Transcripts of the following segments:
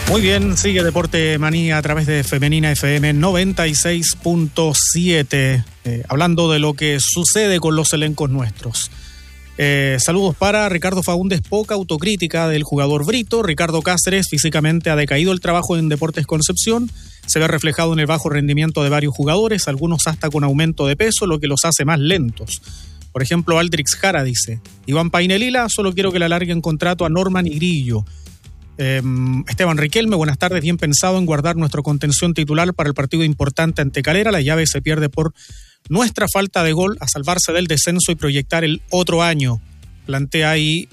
Muy bien, sigue Deporte Manía a través de Femenina FM 96.7, hablando de lo que sucede con los elencos nuestros. Saludos para Ricardo Faúndez, poca autocrítica del jugador Brito. Ricardo Cáceres, físicamente ha decaído el trabajo en Deportes Concepción, se ve reflejado en el bajo rendimiento de varios jugadores, algunos hasta con aumento de peso, lo que los hace más lentos. Por ejemplo, Aldrix Jara dice: Iván Painelila, solo quiero que le alarguen contrato a Norman y Grillo. Esteban Riquelme, buenas tardes, bien pensado en guardar nuestro contención titular para el partido importante ante Calera. La llave se pierde por nuestra falta de gol a salvarse del descenso y proyectar el otro año, plantea ahí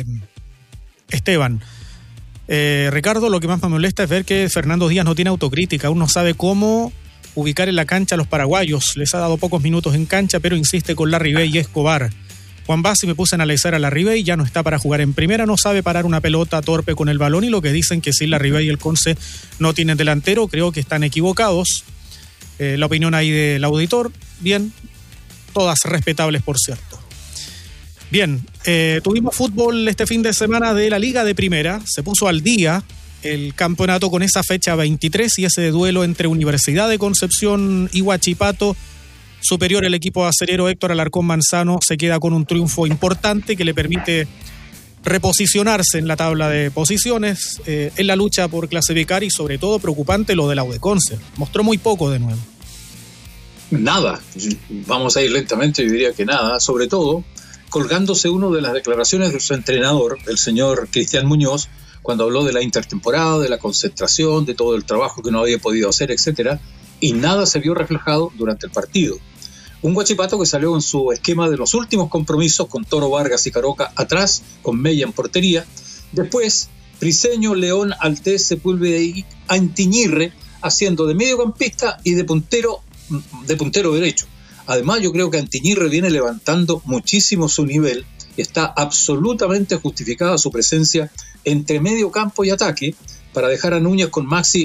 Esteban. Ricardo, lo que más me molesta es ver que Fernando Díaz no tiene autocrítica, aún no sabe cómo ubicar en la cancha a los paraguayos, les ha dado pocos minutos en cancha, pero insiste con Larribey y Escobar. Juan Bassi, me puse a analizar a Larribey, ya no está para jugar en primera, no sabe parar una pelota, torpe con el balón, y lo que dicen que si Larribey y el Conce no tienen delantero, creo que están equivocados. La opinión ahí del auditor, bien, todas respetables por cierto. Bien, tuvimos fútbol este fin de semana de la Liga de Primera, se puso al día el campeonato con esa fecha 23 y ese duelo entre Universidad de Concepción y Huachipato. Superior el equipo acerero Héctor Alarcón Manzano se queda con un triunfo importante que le permite reposicionarse en la tabla de posiciones, en la lucha por clasificar, y sobre todo preocupante lo de la U de Conce. Mostró muy poco de nuevo. Nada, vamos a ir lentamente, yo diría que nada, sobre todo colgándose uno de las declaraciones de su entrenador, el señor Cristian Muñoz, cuando habló de la intertemporada, de la concentración, de todo el trabajo que no había podido hacer, etcétera, y nada se vio reflejado durante el partido. Un Huachipato que salió en su esquema de los últimos compromisos con Toro, Vargas y Caroca atrás, con Mella en portería. Después, Briceño, León, Altés, Sepúlveda y Antiñirre haciendo de mediocampista y de puntero derecho. Además, yo creo que Antiñirre viene levantando muchísimo su nivel y está absolutamente justificada su presencia entre medio campo y ataque para dejar a Núñez con Maxi